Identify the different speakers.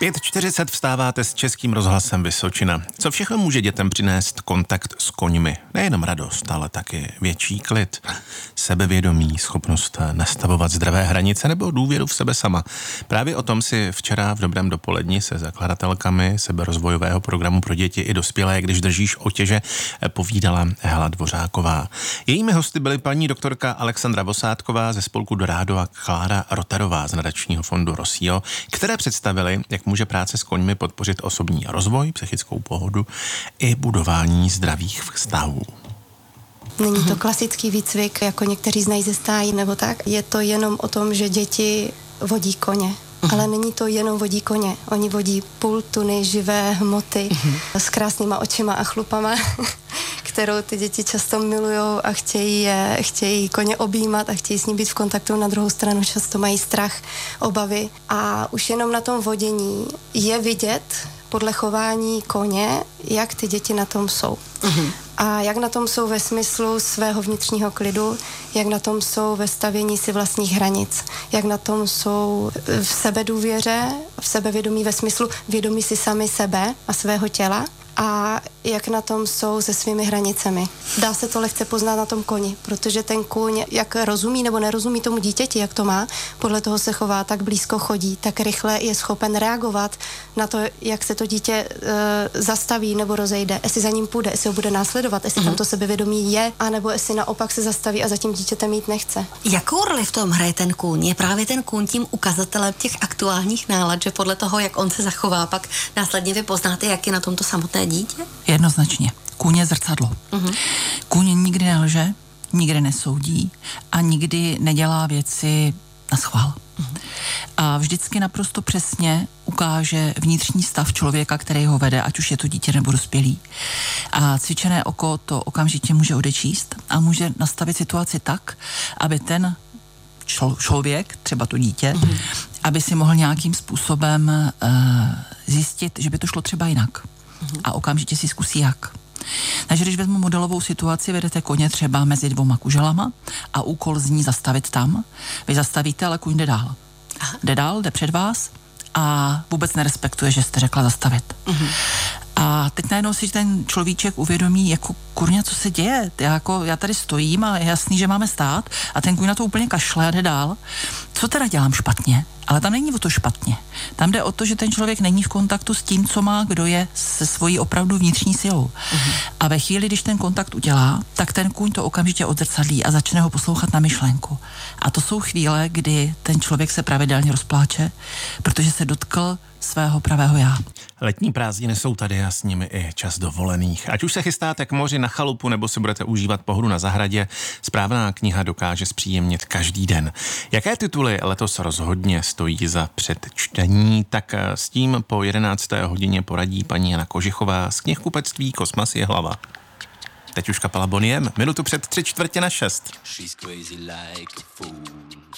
Speaker 1: 5:40 vstáváte s Českým rozhlasem Vysočina. Co všechno může dětem přinést kontakt s koňmi? Nejenom radost, ale taky větší klid, sebevědomí, schopnost nastavovat zdravé hranice nebo důvěru v sebe sama. Právě o tom si včera v Dobrém dopoledni se zakladatelkami seberozvojového programu pro děti i dospělé, když držíš otěže, povídala Hela Dvořáková. Jejími hosty byly paní doktorka Alexandra Vosátková ze spolku Dorado a Klára Rotarová z nadačního fondu Rossio, které představili, jak může práce s koňmi podpořit osobní rozvoj, psychickou pohodu i budování zdravých vztahů.
Speaker 2: Není to klasický výcvik, jako někteří znají ze stájí nebo tak. Je to jenom o tom, že děti vodí koně. Ale není to jenom vodí koně. Oni vodí půl tuny živé hmoty s krásnýma očima a chlupama, kterou ty děti často milujou a chtějí koně objímat a chtějí s ním být v kontaktu. Na druhou stranu často mají strach, obavy. A už jenom na tom vodění je vidět podle chování koně, jak ty děti na tom jsou. A jak na tom jsou ve smyslu svého vnitřního klidu, jak na tom jsou ve stavění si vlastních hranic, jak na tom jsou v sebedůvěře, v sebevědomí ve smyslu vědomí si sami sebe a svého těla a jak na tom jsou se svými hranicemi. Dá se to lehce poznat na tom koni, protože ten kůň, jak rozumí nebo nerozumí tomu dítěti, jak to má, podle toho se chová, tak blízko chodí, tak rychle je schopen reagovat na to, jak se to dítě zastaví nebo rozejde, jestli za ním půjde, jestli ho bude následovat, jestli tam to sebevědomí je, anebo jestli naopak se zastaví a za tím dítětem jít nechce.
Speaker 3: Jakou roli v tom hraje ten kůň? Je právě ten kůň tím ukazatelem těch aktuálních nálad, že podle toho, jak on se zachová, pak následně vy poznáte, jak je na tom to samotné dítě?
Speaker 4: Jednoznačně. Kůň je zrcadlo. Kůň nikdy nelže, nikdy nesoudí a nikdy nedělá věci naschvál. A vždycky naprosto přesně ukáže vnitřní stav člověka, který ho vede, ať už je to dítě nebo dospělý. A cvičené oko to okamžitě může odečíst a může nastavit situaci tak, aby ten člověk, třeba to dítě, aby si mohl nějakým způsobem zjistit, že by to šlo třeba jinak. A okamžitě si zkusí jak. Takže když vezmu modelovou situaci, vedete koně třeba mezi dvoma kuželama a úkol zní zastavit tam. Vy zastavíte, ale kůň jde dál. Jde dál, jde před vás a vůbec nerespektuje, že jste řekla zastavit. A teď najednou si ten človíček uvědomí, jako kurňa, co se děje. Já tady stojím a je jasný, že máme stát a ten kůň na to úplně kašle a jde dál. Co teda dělám špatně? Ale tam není o to špatně. Tam jde o to, že ten člověk není v kontaktu s tím, co má, kdo je se svojí opravdu vnitřní silou. A ve chvíli, když ten kontakt udělá, tak ten kůň to okamžitě odzrcadlí a začne ho poslouchat na myšlenku. A to jsou chvíle, kdy ten člověk se pravidelně rozpláče, protože se dotkl svého pravého já.
Speaker 1: Letní prázdniny jsou tady a s nimi i čas dovolených. Ať už se chystáte k moři, na chalupu nebo si budete užívat pohodu na zahradě, správná kniha dokáže zpříjemnit každý den. Jaké tituly letos rozhodně stojí za předčtení, tak s tím po 11. hodině poradí paní Jana Kožichová z knihkupectví Kosmas je hlava. Teď už kapela Boniem, minutu před 5:45.